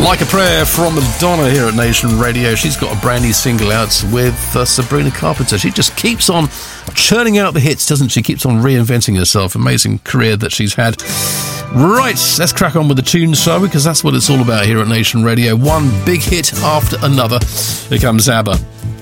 Like a Prayer from Madonna here at Nation Radio. She's got a brand new single out with Sabrina Carpenter. She just keeps on churning out the hits, doesn't she? Keeps on reinventing herself. Amazing career that she's had. Right, let's crack on with the tune show, because that's what it's all about here at Nation Radio. One big hit after another. Here comes ABBA.